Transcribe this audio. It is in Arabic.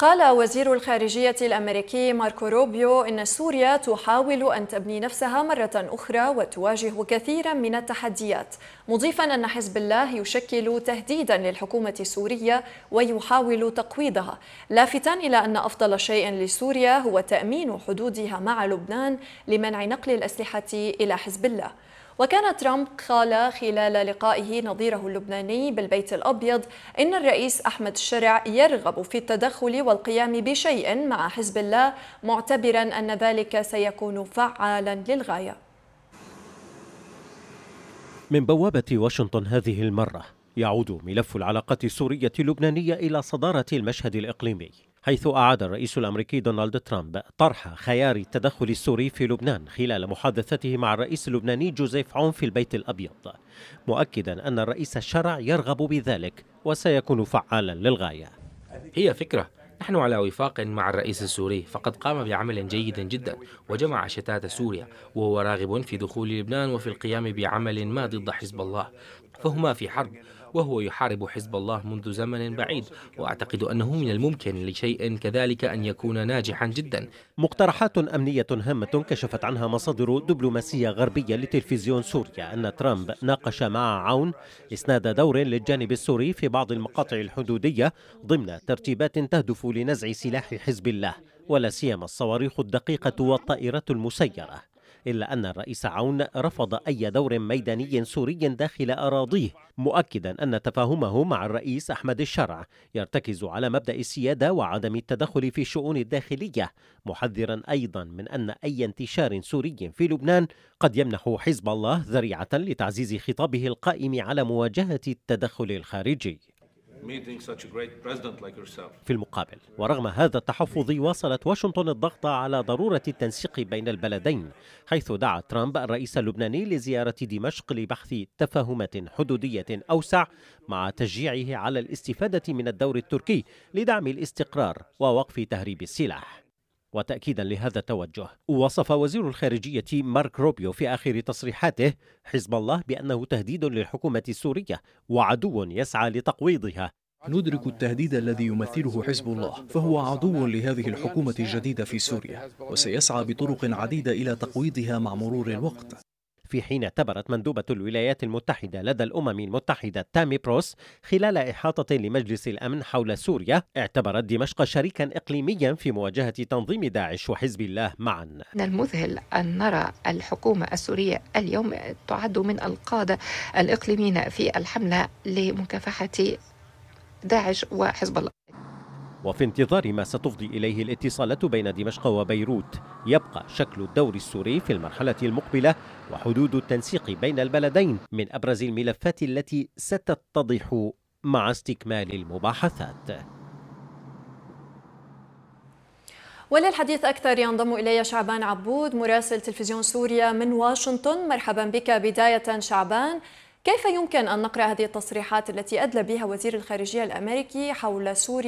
قال وزير الخارجية الأمريكي ماركو روبيو إن سوريا تحاول أن تبني نفسها مرة أخرى وتواجه كثيرا من التحديات، مضيفا أن حزب الله يشكل تهديدا للحكومة السورية ويحاول تقويضها، لافتا إلى أن أفضل شيء لسوريا هو تأمين حدودها مع لبنان لمنع نقل الأسلحة إلى حزب الله. وكان ترامب قال خلال لقائه نظيره اللبناني بالبيت الأبيض إن الرئيس أحمد الشرع يرغب في التدخل والقيام بشيء مع حزب الله، معتبرا أن ذلك سيكون فعالا للغاية. من بوابة واشنطن هذه المرة يعود ملف العلاقات السورية اللبنانية إلى صدارة المشهد الإقليمي، حيث أعاد الرئيس الأمريكي دونالد ترامب طرح خيار التدخل السوري في لبنان خلال محادثته مع الرئيس اللبناني جوزيف عون في البيت الأبيض، مؤكدا أن الرئيس الشرع يرغب بذلك وسيكون فعالا للغاية. هي فكرة، نحن على وفاق مع الرئيس السوري، فقد قام بعمل جيد جدا وجمع شتات سوريا، وهو راغب في دخول لبنان وفي القيام بعمل ما ضد حزب الله، فهما في حرب وهو يحارب حزب الله منذ زمن بعيد، وأعتقد أنه من الممكن لشيء كذلك أن يكون ناجحا جدا. مقترحات أمنية هامة كشفت عنها مصادر دبلوماسية غربية لتلفزيون سوريا أن ترامب ناقش مع عون إسناد دور للجانب السوري في بعض المقاطع الحدودية ضمن ترتيبات تهدف لنزع سلاح حزب الله، ولا سيما الصواريخ الدقيقة والطائرات المسيرة، إلا أن الرئيس عون رفض أي دور ميداني سوري داخل أراضيه، مؤكدا أن تفاهمه مع الرئيس أحمد الشرع يرتكز على مبدأ السيادة وعدم التدخل في الشؤون الداخلية، محذرا أيضا من أن أي انتشار سوري في لبنان قد يمنح حزب الله ذريعة لتعزيز خطابه القائم على مواجهة التدخل الخارجي. في المقابل، ورغم هذا التحفظ، واصلت واشنطن الضغط على ضرورة التنسيق بين البلدين، حيث دعا ترامب الرئيس اللبناني لزيارة دمشق لبحث تفاهمات حدودية أوسع، مع تشجيعه على الاستفادة من الدور التركي لدعم الاستقرار ووقف تهريب السلاح. وتأكيدا لهذا التوجه، وصف وزير الخارجية مارك روبيو في آخر تصريحاته حزب الله بأنه تهديد للحكومة السورية وعدو يسعى لتقويضها. ندرك التهديد الذي يمثله حزب الله، فهو عدو لهذه الحكومة الجديدة في سوريا، وسيسعى بطرق عديدة إلى تقويضها مع مرور الوقت. في حين اعتبرت مندوبة الولايات المتحدة لدى الأمم المتحدة تامي بروس خلال إحاطة لمجلس الأمن حول سوريا، اعتبرت دمشق شريكا إقليميا في مواجهة تنظيم داعش وحزب الله معا. من المذهل أن نرى الحكومة السورية اليوم تعد من القادة الإقليميين في الحملة لمكافحة داعش وحزب الله. وفي انتظار ما ستفضي إليه الاتصالات بين دمشق وبيروت، يبقى شكل الدور السوري في المرحلة المقبلة وحدود التنسيق بين البلدين من أبرز الملفات التي ستتضح مع استكمال المباحثات. وللحديث أكثر ينضم إلي شعبان عبود مراسل تلفزيون سوريا من واشنطن. مرحبا بك. بداية شعبان، كيف يمكن أن نقرأ هذه التصريحات التي أدلى بها وزير الخارجية الأمريكي حول سوريا